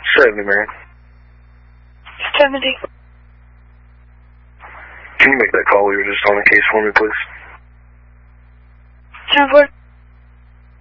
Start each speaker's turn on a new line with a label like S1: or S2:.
S1: 70, man.
S2: 70.
S1: Can you make that call we were just on the case for me, please?
S2: 10-4.